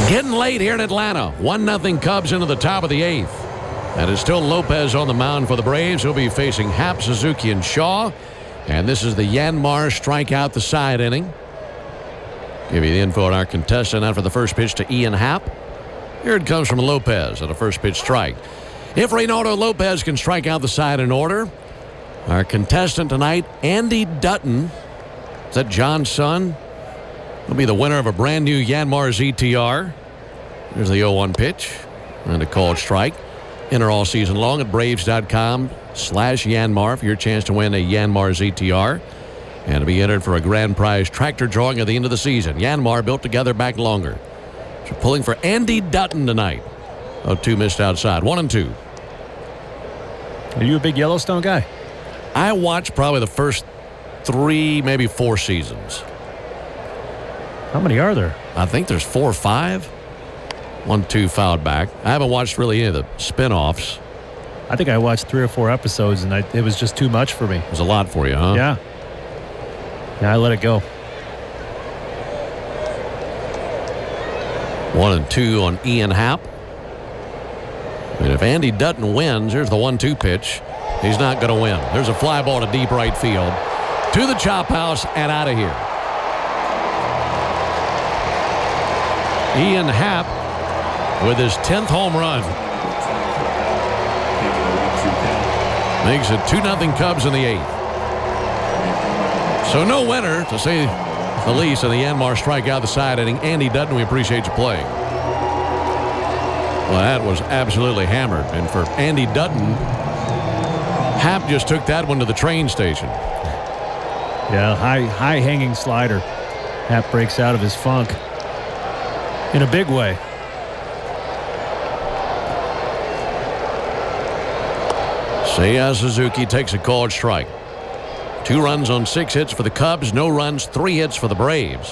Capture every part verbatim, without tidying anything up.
Getting late here in Atlanta. one nothing Cubs into the top of the eighth. And it's still Lopez on the mound for the Braves. He'll be facing Happ, Suzuki, and Shaw. And this is the Yanmar strikeout the side inning. Give you the info on our contestant after the first pitch to Ian Happ. Here it comes from Lopez at a first pitch strike. If Reynaldo Lopez can strike out the side in order, our contestant tonight, Andy Dutton. Is that John's son? He'll be the winner of a brand new Yanmar Z T R. Here's the oh one pitch and a called strike. Enter all season long at Braves.com slash Yanmar for your chance to win a Yanmar Z T R. And to be entered for a grand prize tractor drawing at the end of the season. Yanmar built together back longer. So pulling for Andy Dutton tonight. oh two missed outside. One and two. Are you a big Yellowstone guy? I watched probably the first three, maybe four seasons. How many are there? I think there's four or five. One, two fouled back. I haven't watched really any of the spinoffs. I think I watched three or four episodes, and I, it was just too much for me. It was a lot for you, huh? Yeah. Yeah, I let it go. One and two on Ian Happ. And if Andy Dutton wins, here's the one two pitch. He's not going to win. There's a fly ball to deep right field. To the chop house and out of here. Ian Happ with his tenth home run. Makes it two nothing Cubs in the eighth. So no winner, to say the least, of the Yanmar strikeout the side inning. Andy Dutton, we appreciate you playing. Well, that was absolutely hammered. And for Andy Dutton, Happ just took that one to the train station. Yeah, high, high hanging slider. Happ breaks out of his funk in a big way. Seiya Suzuki takes a called strike. Two runs on six hits for the Cubs. No runs, three hits for the Braves.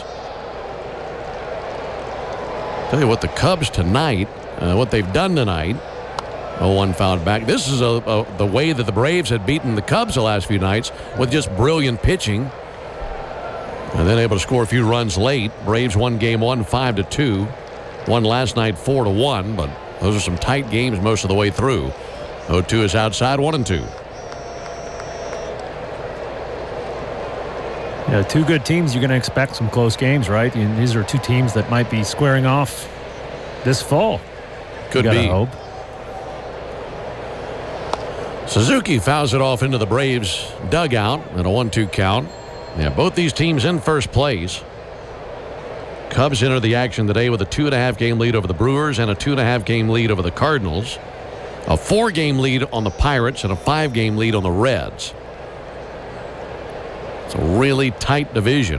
Tell you what, the Cubs tonight, uh, what they've done tonight. oh one fouled back. This is a, a, the way that the Braves had beaten the Cubs the last few nights with just brilliant pitching. And then able to score a few runs late. Braves won game one five to two. Won last night four to one, but those are some tight games most of the way through. oh two is outside, one and two. Yeah, two good teams. You're going to expect some close games, right? And these are two teams that might be squaring off this fall. Could you gotta be. Hope. Suzuki fouls it off into the Braves dugout at a one two count. Yeah, both these teams in first place. Cubs enter the action today with a two and a half game lead over the Brewers and a two and a half game lead over the Cardinals. A four game lead on the Pirates and a five game lead on the Reds. It's a really tight division.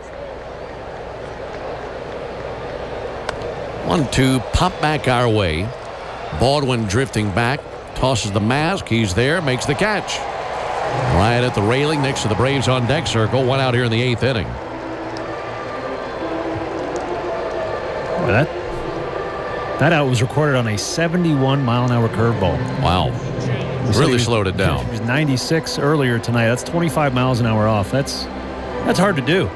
One two, pop back our way. Baldwin drifting back, tosses the mask. He's there, makes the catch. Right at the railing next to the Braves on deck circle. One out here in the eighth inning. That that out was recorded on a seventy-one mile an hour curveball. Wow. Really slowed it down. It was ninety-six earlier tonight. That's twenty-five miles an hour off. That's that's hard to do.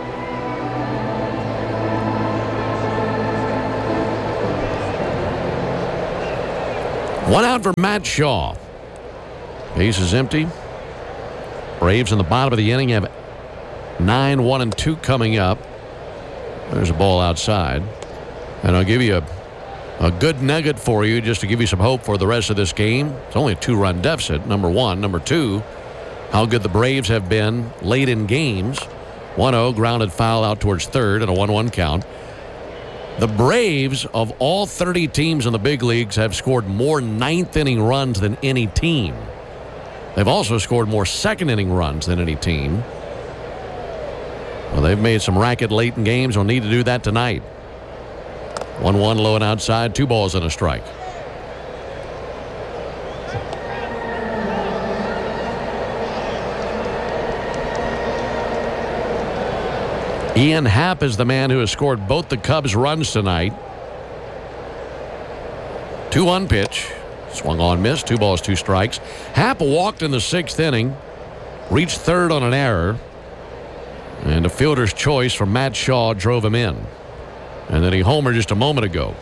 One out for Matt Shaw. Base is empty. Braves in the bottom of the inning have nine, one, and two coming up. There's a ball outside. And I'll give you a, a good nugget for you just to give you some hope for the rest of this game. It's only a two-run deficit, number one. Number two, how good the Braves have been late in games. one oh, grounded foul out towards third and a one one count. The Braves, of all thirty teams in the big leagues, have scored more ninth-inning runs than any team. They've also scored more second-inning runs than any team. Well, they've made some racket late in games. They'll need to do that tonight. one one low and outside, two balls and a strike. Ian Happ is the man who has scored both the Cubs' runs tonight. two one pitch. Swung on, missed. Two balls, two strikes. Happ walked in the sixth inning. Reached third on an error. And a fielder's choice from Matt Shaw drove him in. And then he homered just a moment ago.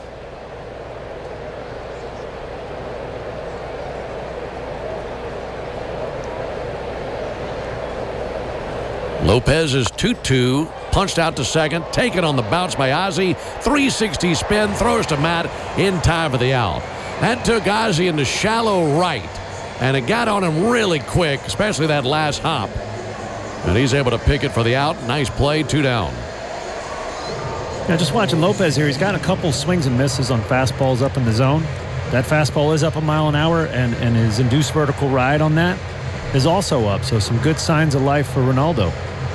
Lopez is two two, punched out to second, taken on the bounce by Ozzie. three sixty spin, throws to Matt in time for the out. That took Ozzie into shallow right, and it got on him really quick, especially that last hop. And he's able to pick it for the out. Nice play, two down. Now, just watching Lopez here, he's got a couple swings and misses on fastballs up in the zone. That fastball is up a mile an hour, and, and his induced vertical ride on that is also up. So some good signs of life for Ronaldo.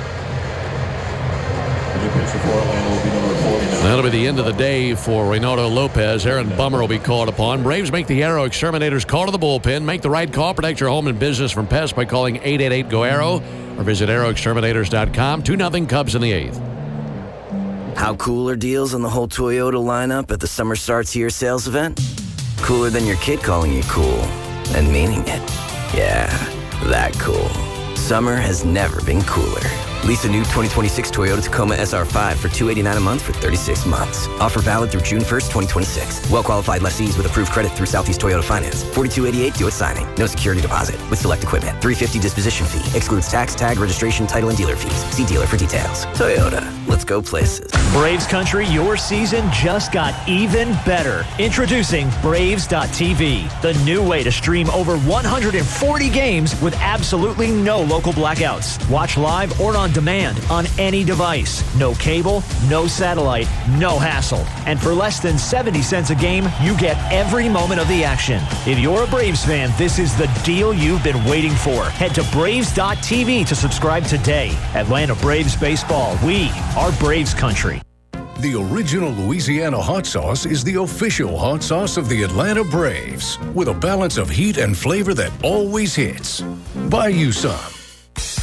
That'll be the end of the day for Reynaldo Lopez. Aaron Bummer will be called upon. Braves make the Aero Exterminators call to the bullpen. Make the right call. Protect your home and business from pests by calling eight eight eight, G O, AERO or visit aero exterminators dot com. two nothing Cubs in the eighth. How cool are deals on the whole Toyota lineup at the Summer Starts Here sales event? Cooler than your kid calling you cool and meaning it. Yeah, that cool. Summer has never been cooler. Lease a new twenty twenty-six Toyota Tacoma S R five for two hundred eighty-nine dollars a month for thirty-six months. Offer valid through June first, twenty twenty-six. Well-qualified lessees with approved credit through Southeast Toyota Finance. forty-two eighty-eight due at signing. No security deposit with select equipment. three hundred fifty dollars disposition fee. Excludes tax, tag, registration, title, and dealer fees. See dealer for details. Toyota. Let's go places. Braves Country, your season just got even better. Introducing Braves dot T V, the new way to stream over one hundred forty games with absolutely no local blackouts. Watch live or on demand on any device. No cable, no satellite, no hassle. And for less than seventy cents a game, you get every moment of the action. If you're a Braves fan, this is the deal you've been waiting for. Head to Braves dot T V to subscribe today. Atlanta Braves Baseball, we are Braves Country. The original Louisiana hot sauce is the official hot sauce of the Atlanta Braves, with a balance of heat and flavor that always hits. Buy you some.